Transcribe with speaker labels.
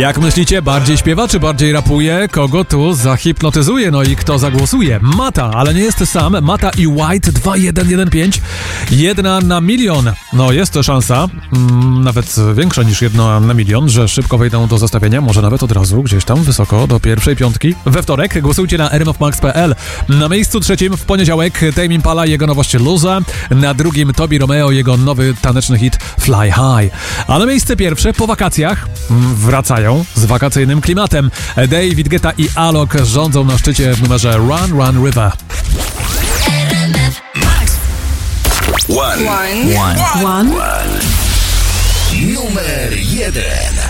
Speaker 1: Jak myślicie, bardziej śpiewa czy bardziej rapuje? Kogo tu zahipnotyzuje? No i kto zagłosuje? Mata, ale nie jest sam. Mata i White 2115. 1 na 1 milion. No jest to szansa, nawet większa niż 1 na 1 milion, że szybko wejdą do zestawienia, może nawet od razu gdzieś tam wysoko do pierwszej piątki. We wtorek głosujcie na rmfmax.pl. Na miejscu trzecim w poniedziałek Tame Impala, jego nowość Luza. Na drugim Tobi Romeo, jego nowy taneczny hit Fly High. A na miejsce pierwsze po wakacjach wracają z wakacyjnym klimatem. David Guetta i Alok rządzą na szczycie w numerze Run Run River.
Speaker 2: One. Numer 1.